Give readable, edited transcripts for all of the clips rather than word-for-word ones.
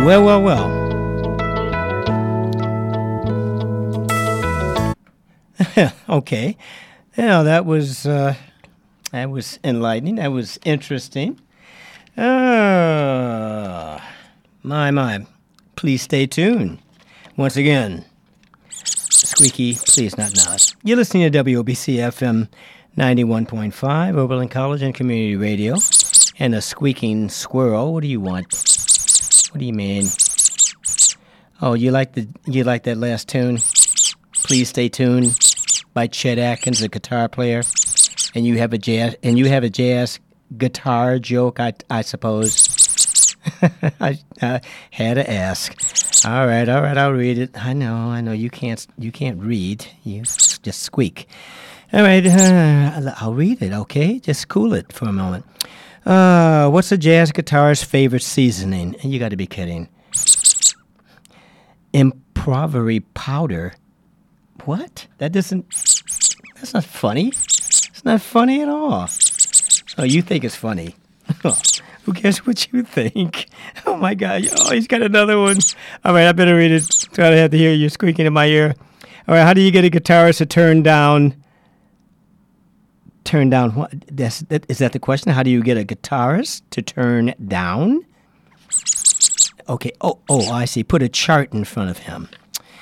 Well. Okay. Yeah, that was enlightening. That was interesting. My. Please stay tuned. Once again, Squeaky, please not nod. You're listening to WOBC FM 91.5, Oberlin College and Community Radio. And a squeaking squirrel. What do you want? What do you mean? Oh, you like that last tune? Please stay tuned by Chet Atkins, a guitar player. And you have a jazz guitar joke, I suppose. I had to ask. All right, I'll read it. I know. You can't read. You just squeak. All right, I'll read it. Okay, just cool it for a moment. What's a jazz guitarist's favorite seasoning? You got to be kidding. Improvery powder. What? That's not funny. It's not funny at all. Oh, you think it's funny. Who cares what you think? Oh, my God. Oh, he's got another one. All right, I better read it. So I have to hear you squeaking in my ear. All right, how do you get a guitarist to turn down what? Is that the question? How do you get a guitarist to turn down? Okay. Oh, I see. Put a chart in front of him.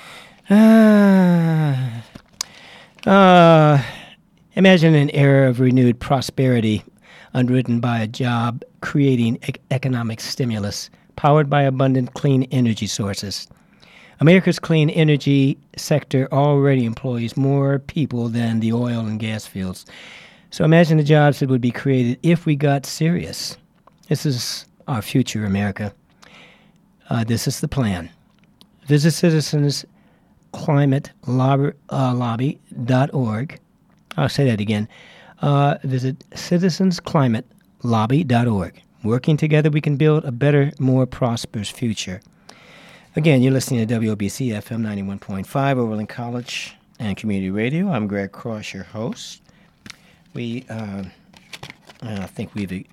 Imagine an era of renewed prosperity underwritten by a job-creating economic stimulus powered by abundant clean energy sources. America's clean energy sector already employs more people than the oil and gas fields. So imagine the jobs that would be created if we got serious. This is our future, America. This is the plan. Visit citizensclimately.org. I'll say that again. Visit citizensclimately.org. Working together, we can build a better, more prosperous future. Again, you're listening to WOBC FM 91.5, Oberlin College and Community Radio. I'm Greg Cross, your host. I think we've